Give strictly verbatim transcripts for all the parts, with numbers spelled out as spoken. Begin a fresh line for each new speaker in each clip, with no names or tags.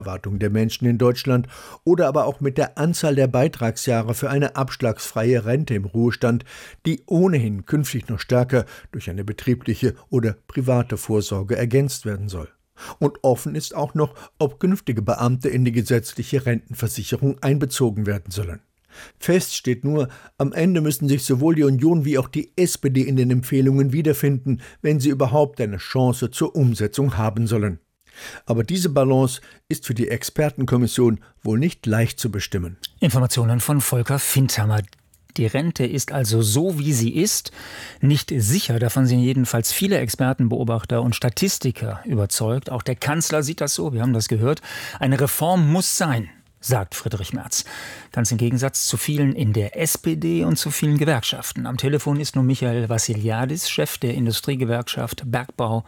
Erwartung der Menschen in Deutschland oder aber auch mit der Anzahl der Beitragsjahre für eine abschlagsfreie Rente im Ruhestand, die ohnehin künftig noch stärker durch eine betriebliche oder private Vorsorge ergänzt werden soll. Und offen ist auch noch, ob künftige Beamte in die gesetzliche Rentenversicherung einbezogen werden sollen. Fest steht nur, am Ende müssen sich sowohl die Union wie auch die S P D in den Empfehlungen wiederfinden, wenn sie überhaupt eine Chance zur Umsetzung haben sollen. Aber diese Balance ist für die Expertenkommission wohl nicht leicht zu bestimmen.
Informationen von Volker Findhammer. Die Rente ist also so, wie sie ist, nicht sicher. Davon sind jedenfalls viele Expertenbeobachter und Statistiker überzeugt. Auch der Kanzler sieht das so, wir haben das gehört. Eine Reform muss sein, sagt Friedrich Merz. Ganz im Gegensatz zu vielen in der S P D und zu vielen Gewerkschaften. Am Telefon ist nun Michael Vassiliadis, Chef der Industriegewerkschaft Bergbau,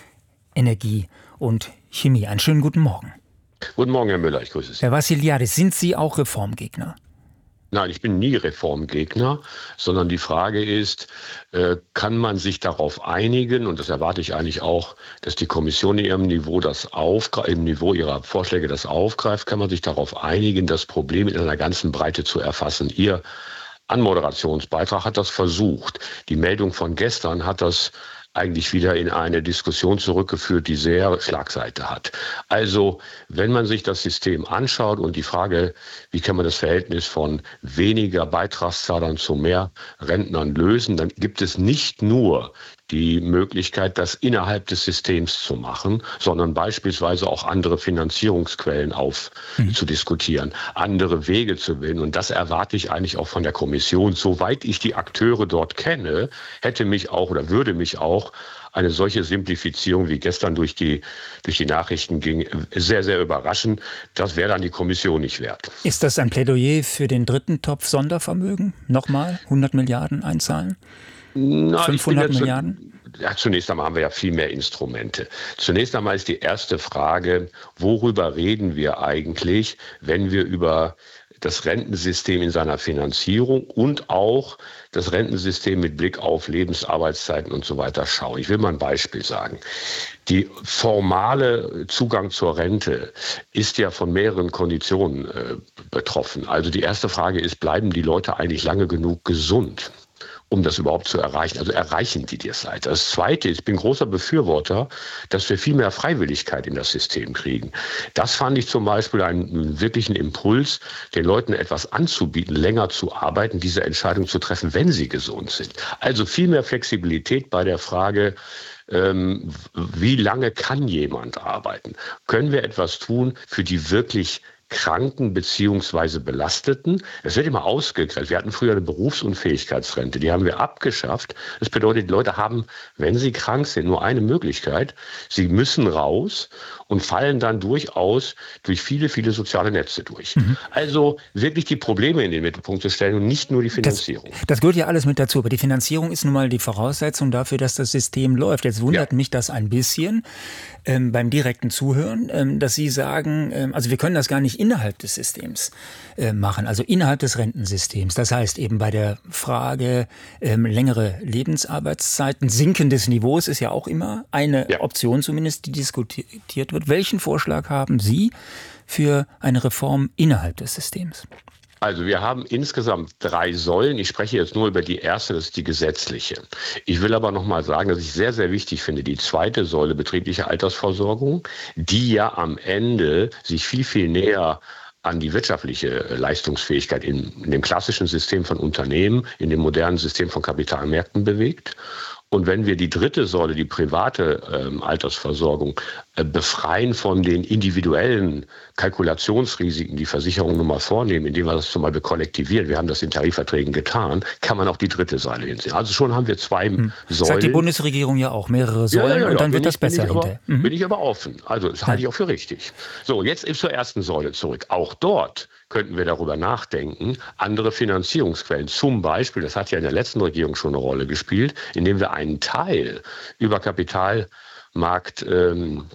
Energie und Chemie. Einen schönen guten Morgen.
Guten Morgen, Herr Müller, ich grüße Sie.
Herr Vassiliadis, sind Sie auch Reformgegner?
Nein, ich bin nie Reformgegner, sondern die Frage ist, äh, kann man sich darauf einigen, und das erwarte ich eigentlich auch, dass die Kommission in ihrem Niveau das aufgreift, im Niveau ihrer Vorschläge das aufgreift, kann man sich darauf einigen, das Problem in einer ganzen Breite zu erfassen. Ihr Anmoderationsbeitrag hat das versucht. Die Meldung von gestern hat das eigentlich wieder in eine Diskussion zurückgeführt, die sehr Schlagseite hat. Also, wenn man sich das System anschaut und die Frage, wie kann man das Verhältnis von weniger Beitragszahlern zu mehr Rentnern lösen, dann gibt es nicht nur die Möglichkeit, das innerhalb des Systems zu machen, sondern beispielsweise auch andere Finanzierungsquellen auf mhm. zu diskutieren, andere Wege zu wählen. Und das erwarte ich eigentlich auch von der Kommission. Soweit ich die Akteure dort kenne, hätte mich auch oder würde mich auch eine solche Simplifizierung, wie gestern durch die, durch die Nachrichten ging, sehr, sehr überraschen. Das wäre dann die Kommission nicht wert.
Ist das ein Plädoyer für den dritten Topf Sondervermögen? Nochmal hundert Milliarden einzahlen?
Na,
fünfhundert
ja
Milliarden?
Ja, zunächst einmal haben wir ja viel mehr Instrumente. Zunächst einmal ist die erste Frage, worüber reden wir eigentlich, wenn wir über das Rentensystem in seiner Finanzierung und auch das Rentensystem mit Blick auf Lebensarbeitszeiten und so weiter schauen. Ich will mal ein Beispiel sagen. Die formale Zugang zur Rente ist ja von mehreren Konditionen äh, betroffen. Also die erste Frage ist, bleiben die Leute eigentlich lange genug gesund, um das überhaupt zu erreichen? Also erreichen die das halt? Das Zweite ist, ich bin großer Befürworter, dass wir viel mehr Freiwilligkeit in das System kriegen. Das fand ich zum Beispiel einen wirklichen Impuls, den Leuten etwas anzubieten, länger zu arbeiten, diese Entscheidung zu treffen, wenn sie gesund sind. Also viel mehr Flexibilität bei der Frage, ähm, wie lange kann jemand arbeiten? Können wir etwas tun für die wirklich Kranken beziehungsweise Belasteten? Es wird immer ausgegrenzt. Wir hatten früher eine Berufsunfähigkeitsrente, die haben wir abgeschafft. Das bedeutet, die Leute haben, wenn sie krank sind, nur eine Möglichkeit. Sie müssen raus und fallen dann durchaus durch viele, viele soziale Netze durch. Mhm. Also wirklich die Probleme in den Mittelpunkt zu stellen und nicht nur die Finanzierung.
Das, das gehört ja alles mit dazu, aber die Finanzierung ist nun mal die Voraussetzung dafür, dass das System läuft. Jetzt wundert ja. mich das ein bisschen ähm, beim direkten Zuhören, ähm, dass Sie sagen, ähm, also wir können das gar nicht innerhalb des Systems äh, machen, also innerhalb des Rentensystems. Das heißt eben bei der Frage ähm, längere Lebensarbeitszeiten, sinkendes Niveaus ist ja auch immer eine ja. Option zumindest, die diskutiert wird. Welchen Vorschlag haben Sie für eine Reform innerhalb des Systems?
Also wir haben insgesamt drei Säulen. Ich spreche jetzt nur über die erste, das ist die gesetzliche. Ich will aber noch mal sagen, dass ich sehr, sehr wichtig finde, die zweite Säule betriebliche Altersversorgung, die ja am Ende sich viel, viel näher an die wirtschaftliche Leistungsfähigkeit in, in dem klassischen System von Unternehmen, in dem modernen System von Kapitalmärkten bewegt. Und wenn wir die dritte Säule, die private ähm, Altersversorgung, äh, befreien von den individuellen Kalkulationsrisiken, die Versicherungen nun mal vornehmen, indem wir das zum Beispiel kollektivieren, wir haben das in Tarifverträgen getan, kann man auch die dritte Säule hinsehen. Also schon haben wir zwei hm. Säulen.
Sagt die Bundesregierung ja auch, mehrere Säulen ja, ja, ja, und dann wird das ich, besser
bin ich aber,
hinterher.
Mhm. Bin ich aber offen. Also das halte ich auch für richtig. So, jetzt zur ersten Säule zurück. Auch dort könnten wir darüber nachdenken, andere Finanzierungsquellen, zum Beispiel, das hat ja in der letzten Regierung schon eine Rolle gespielt, indem wir einen Teil über Kapitalmarkt ähm,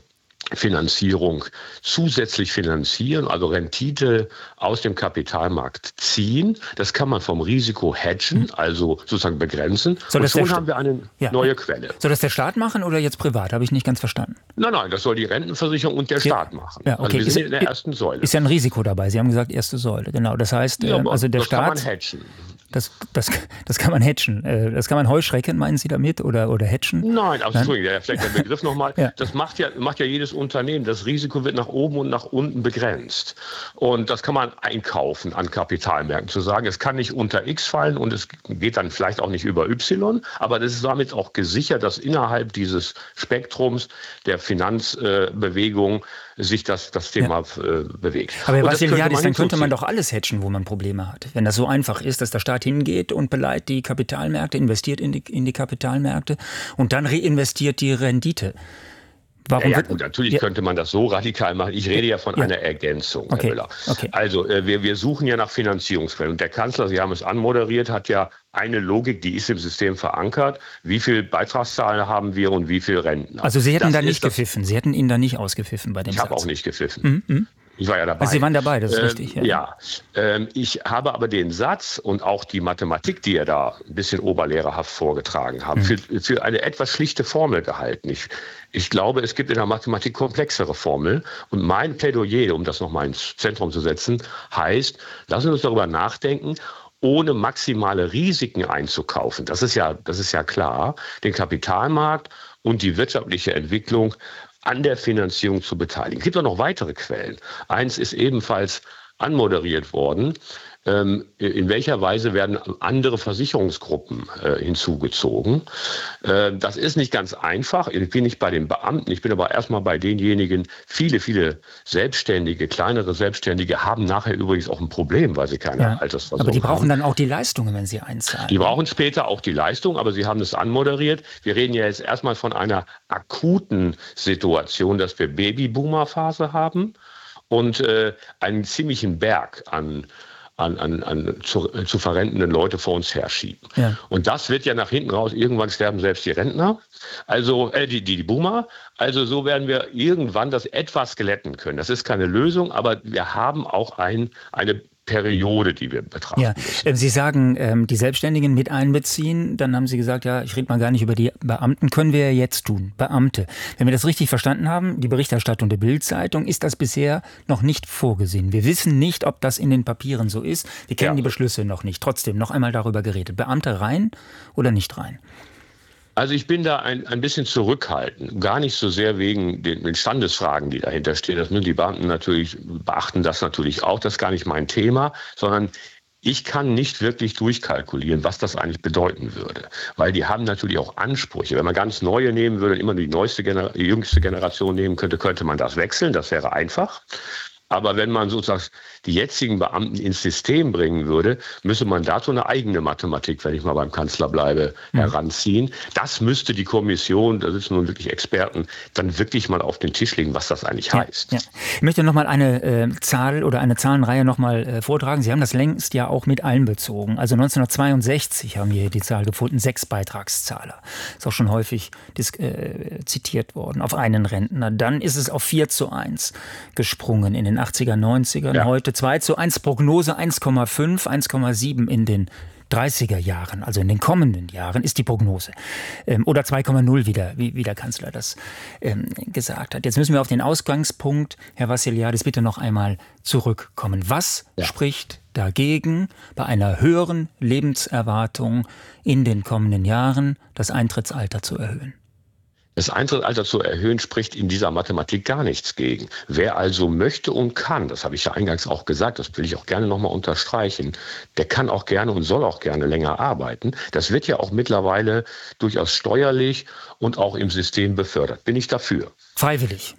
Finanzierung zusätzlich finanzieren, also Rendite aus dem Kapitalmarkt ziehen. Das kann man vom Risiko hedgen, also sozusagen begrenzen.
Soll
und
das
schon
der
haben wir eine
ja.
neue Quelle.
Soll das der Staat machen oder jetzt privat? Habe ich nicht ganz verstanden.
Nein, nein, das soll die Rentenversicherung und der
ja.
Staat machen.
Ja, okay.
Also wir
ist,
sind in der ersten Säule.
Ist ja ein Risiko dabei. Sie haben gesagt, erste Säule. Genau. Das heißt,
ja,
ähm, also der
das
Staat.
Das kann man hedgen.
Das, das, das kann man hedgen. Das kann man Heuschrecken, meinen Sie damit? Oder, oder hedgen?
Nein, also Entschuldigung, vielleicht der Begriff nochmal.
ja.
Das macht ja, macht ja jedes Unternehmen. Das Risiko wird nach oben und nach unten begrenzt. Und das kann man einkaufen an Kapitalmärkten. Zu sagen, es kann nicht unter X fallen und es geht dann vielleicht auch nicht über Y. Aber das ist damit auch gesichert, dass innerhalb dieses Spektrums der Finanzbewegung äh, sich das, das Thema ja. äh, bewegt.
Aber Herr Vassiliadis, dann könnte man doch alles hedgen, wo man Probleme hat. Wenn das so einfach ist, dass der Staat hingeht und beleiht die Kapitalmärkte, investiert in die, in die Kapitalmärkte und dann reinvestiert die Rendite. Warum
ja, ja,
wird,
gut, natürlich
ja.
könnte man das so radikal machen. Ich rede ja von ja. einer Ergänzung,
okay.
Herr Müller.
Okay.
Also äh, wir, wir suchen ja nach Finanzierungsquellen. Und der Kanzler, Sie haben es anmoderiert, hat ja eine Logik, die ist im System verankert. Wie viel Beitragszahler haben wir und wie viel Renten?
Also Sie hätten
das
da nicht
das,
gepfiffen. Sie hätten ihn da nicht ausgepfiffen bei dem
Ich
Satz.
habe auch nicht gepfiffen. Mhm. Ich war ja dabei.
Also Sie waren dabei, das ist
ähm,
richtig. Ja,
ja. Ähm, ich habe aber den Satz und auch die Mathematik, die er da ein bisschen oberlehrerhaft vorgetragen hat, mhm. für, für eine etwas schlichte Formel gehalten. Ich, ich glaube, es gibt in der Mathematik komplexere Formeln. Und mein Plädoyer, um das nochmal ins Zentrum zu setzen, heißt, lassen wir uns darüber nachdenken, ohne maximale Risiken einzukaufen. Das ist ja, das ist ja klar, den Kapitalmarkt und die wirtschaftliche Entwicklung an der Finanzierung zu beteiligen. Es gibt auch noch weitere Quellen. Eins ist ebenfalls anmoderiert worden. Ähm, in welcher Weise werden andere Versicherungsgruppen äh, hinzugezogen? Äh, das ist nicht ganz einfach. Ich bin nicht bei den Beamten, ich bin aber erstmal bei denjenigen, viele, viele Selbstständige, kleinere Selbstständige haben nachher übrigens auch ein Problem, weil sie keine
ja,
Altersversorgung haben.
Aber die brauchen haben. dann auch die Leistungen, wenn sie einzahlen.
Die brauchen später auch die Leistung, aber Sie haben es anmoderiert. Wir reden ja jetzt erstmal von einer akuten Situation, dass wir Babyboomer-Phase haben und äh, einen ziemlichen Berg an An, an, an zu, zu verrentenden Leute vor uns herschieben. Ja. Und das wird ja nach hinten raus, irgendwann sterben selbst die Rentner, also äh, die, die, die Boomer. Also so werden wir irgendwann das etwas glätten können. Das ist keine Lösung, aber wir haben auch ein, eine Periode, die wir betrachten
ja.
müssen.
Sie sagen, ähm, die Selbstständigen mit einbeziehen, dann haben Sie gesagt, ja, ich rede mal gar nicht über die Beamten, können wir ja jetzt tun, Beamte. Wenn wir das richtig verstanden haben, die Berichterstattung der Bild-Zeitung, ist das bisher noch nicht vorgesehen. Wir wissen nicht, ob das in den Papieren so ist. Wir kennen ja. die Beschlüsse noch nicht. Trotzdem noch einmal darüber geredet. Beamte rein oder nicht rein?
Also ich bin da ein, ein bisschen zurückhaltend, gar nicht so sehr wegen den, den Standesfragen, die dahinter stehen. Das müssen die Beamten natürlich beachten, das natürlich auch, das ist gar nicht mein Thema, sondern ich kann nicht wirklich durchkalkulieren, was das eigentlich bedeuten würde, weil die haben natürlich auch Ansprüche. Wenn man ganz neue nehmen würde und immer nur die neueste, Gener- die jüngste Generation nehmen könnte, könnte man das wechseln, das wäre einfach. Aber wenn man sozusagen die jetzigen Beamten ins System bringen würde, müsste man dazu eine eigene Mathematik, wenn ich mal beim Kanzler bleibe, mhm. heranziehen. Das müsste die Kommission, da sitzen nun wirklich Experten, dann wirklich mal auf den Tisch legen, was das eigentlich
ja,
heißt.
Ja. Ich möchte noch mal eine äh, Zahl oder eine Zahlenreihe noch mal äh, vortragen. Sie haben das längst ja auch mit einbezogen. Also neunzehnhundertzweiundsechzig haben wir hier die Zahl gefunden, sechs Beitragszahler. Ist auch schon häufig dis- äh, zitiert worden, auf einen Rentner. Dann ist es auf vier zu eins gesprungen in den achtziger, neunzigern, ja. Heute zwei zu eins, Prognose eins Komma fünf, eins Komma sieben in den dreißiger Jahren, also in den kommenden Jahren, ist die Prognose. Ähm, oder zwei Komma null wieder, wie, wie der Kanzler das ähm, gesagt hat. Jetzt müssen wir auf den Ausgangspunkt, Herr Vassiliadis, bitte noch einmal zurückkommen. Was ja. spricht dagegen, bei einer höheren Lebenserwartung in den kommenden Jahren das Eintrittsalter zu erhöhen?
Das Eintrittsalter zu erhöhen, spricht in dieser Mathematik gar nichts gegen. Wer also möchte und kann, das habe ich ja eingangs auch gesagt, das will ich auch gerne nochmal unterstreichen, der kann auch gerne und soll auch gerne länger arbeiten. Das wird ja auch mittlerweile durchaus steuerlich und auch im System befördert. Bin ich dafür.
Freiwillig.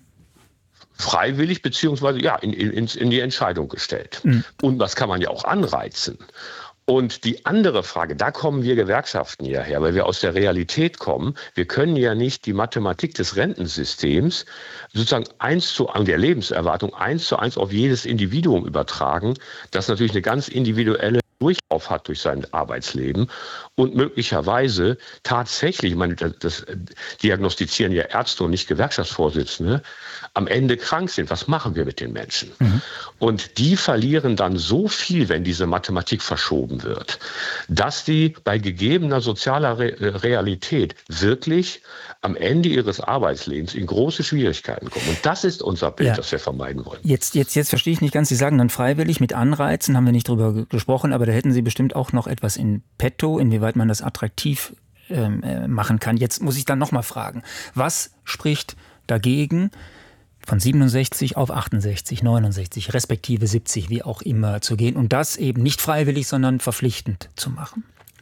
Freiwillig beziehungsweise ja in, in, in die Entscheidung gestellt. Mhm. Und das kann man ja auch anreizen. Und die andere Frage, da kommen wir Gewerkschaften ja her, weil wir aus der Realität kommen. Wir können ja nicht die Mathematik des Rentensystems sozusagen eins zu an der Lebenserwartung eins zu eins auf jedes Individuum übertragen. Das ist natürlich eine ganz individuelle, durchaus auf hat durch sein Arbeitsleben und möglicherweise tatsächlich, ich meine, das, das diagnostizieren ja Ärzte und nicht Gewerkschaftsvorsitzende, am Ende krank sind. Was machen wir mit den Menschen? Mhm. Und die verlieren dann so viel, wenn diese Mathematik verschoben wird, dass die bei gegebener sozialer Re- Realität wirklich am Ende ihres Arbeitslebens in große Schwierigkeiten kommen. Und das ist unser Bild, ja. das wir vermeiden wollen.
Jetzt, jetzt, jetzt verstehe ich nicht ganz, Sie sagen dann freiwillig mit Anreizen, haben wir nicht drüber g- gesprochen, aber da hätten Sie bestimmt auch noch etwas in petto, inwieweit man das attraktiv ähm, äh, machen kann. Jetzt muss ich dann nochmal fragen, was spricht dagegen, von siebenundsechzig auf achtundsechzig, neunundsechzig, respektive siebzig, wie auch immer zu gehen und das eben nicht freiwillig, sondern verpflichtend zu machen?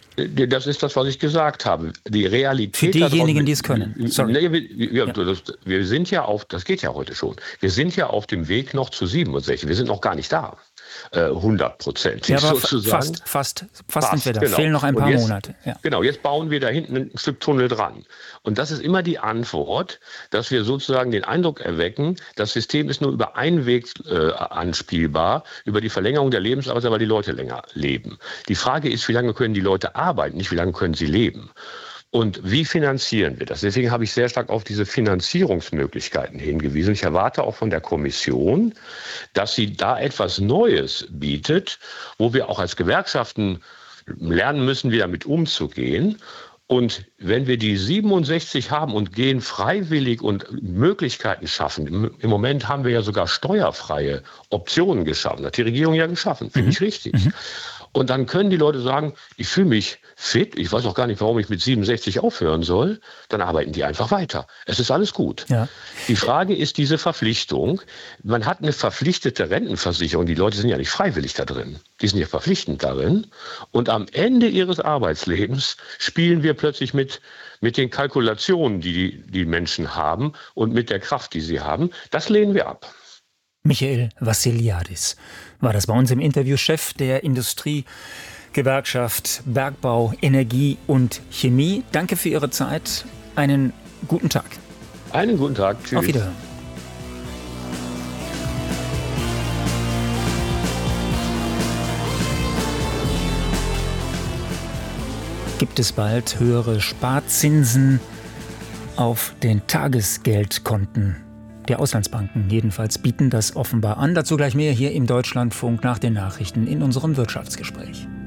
Das ist das, was ich gesagt habe. Die Realität.
Für diejenigen, die es können. Sorry.
Nee, wir, wir, ja. das, wir sind ja auf, das geht ja heute schon. Wir sind ja auf dem Weg noch zu siebenundsechzig. Wir sind noch gar nicht da. hundert Prozent.
Ja, aber sozusagen. Fast, fast, fast sind wir da.
Genau.
Fehlen noch ein paar
jetzt,
Monate. Ja.
Genau, jetzt bauen wir da hinten ein Stück Tunnel dran. Und das ist immer die Antwort, dass wir sozusagen den Eindruck erwecken, das System ist nur über einen Weg äh, anspielbar, über die Verlängerung der Lebensdauer, weil die Leute länger leben. Die Frage ist, wie lange können die Leute arbeiten, nicht wie lange können sie leben. Und wie finanzieren wir das? Deswegen habe ich sehr stark auf diese Finanzierungsmöglichkeiten hingewiesen. Ich erwarte auch von der Kommission, dass sie da etwas Neues bietet, wo wir auch als Gewerkschaften lernen müssen, wie damit umzugehen. Und wenn wir die siebenundsechzig haben und gehen freiwillig und Möglichkeiten schaffen, im, im Moment haben wir ja sogar steuerfreie Optionen geschaffen, hat die Regierung ja geschaffen, finde ich richtig. Mhm. Und dann können die Leute sagen, ich fühle mich fit, ich weiß auch gar nicht, warum ich mit siebenundsechzig aufhören soll, dann arbeiten die einfach weiter. Es ist alles gut. Ja. Die Frage ist diese Verpflichtung. Man hat eine verpflichtete Rentenversicherung, die Leute sind ja nicht freiwillig da drin, die sind ja verpflichtend darin. Und am Ende ihres Arbeitslebens spielen wir plötzlich mit, mit den Kalkulationen, die, die die Menschen haben und mit der Kraft, die sie haben. Das lehnen wir ab.
Michael Vassiliadis war das bei uns im Interview, Chef der Industriegewerkschaft Bergbau, Energie und Chemie. Danke für Ihre Zeit. Einen guten Tag.
Einen guten Tag. Tschüss.
Auf Wiederhören. Gibt es bald höhere Sparzinsen auf den Tagesgeldkonten? Der Auslandsbanken jedenfalls bieten das offenbar an. Dazu gleich mehr hier im Deutschlandfunk nach den Nachrichten in unserem Wirtschaftsgespräch.